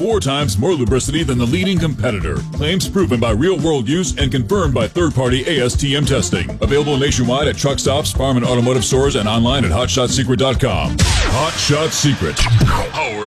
4 times more lubricity than the leading competitor. Claims proven by real-world use and confirmed by third-party ASTM testing. Available nationwide at truck stops, farm and automotive stores, and online at HotShotSecret.com. Hot Shot Secret. Power